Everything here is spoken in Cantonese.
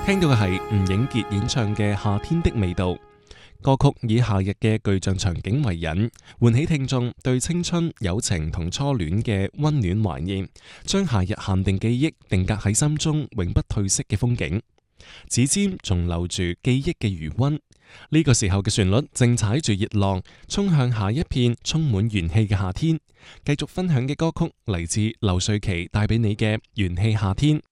聽到嘅係吳映潔演唱嘅《夏天的味道》。歌曲以夏日嘅具象場景為引，喚起聽眾對青春、友情同初戀嘅溫暖懷念，將夏日限定記憶定格喺心中永不褪色嘅風景。指尖仲留住記憶嘅餘溫。呢個時候嘅旋律正踩住熱浪，衝向下一片充滿元氣嘅夏天。繼續分享嘅歌曲嚟自劉瑞琪帶俾你嘅《元氣夏天》。